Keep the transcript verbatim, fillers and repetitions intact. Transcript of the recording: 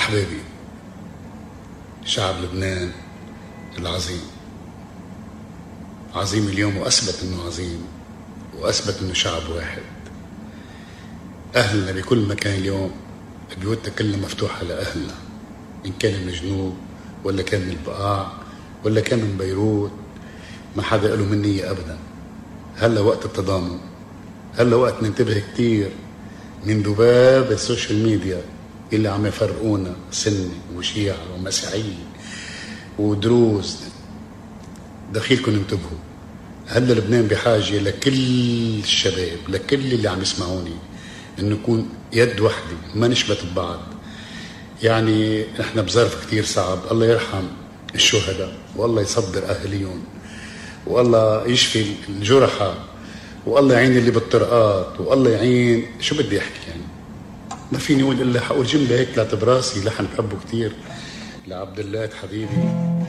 أحبابي، شعب لبنان العظيم عظيم اليوم، وأثبت أنه عظيم، وأثبت أنه شعب واحد. أهلنا بكل مكان اليوم، بيوتنا كلها مفتوحة لأهلنا، إن كان من الجنوب ولا كان من البقاع ولا كان من بيروت، ما حدا قاله من نية أبدا. هلا وقت التضامن، هلا وقت ننتبه كتير من ذباب السوشيال ميديا اللي عم يفرقونا سني وشيعة ومسيحيين ودروز. دخيلكم انتبهوا، هلا لبنان بحاجة لكل الشباب، لكل اللي عم يسمعوني، انه نكون يد وحدة، ما نشبت ببعض. يعني نحن بظرف كتير صعب، الله يرحم الشهداء والله يصبر اهليهم والله يشفي الجرحى والله يعين اللي بالطرقات والله يعين. شو بدي احكي يعني؟ ما فيني اقول الا حقول جمله هيك طلعت براسي، لحن بحبه كتير لعبد الله حبيبي.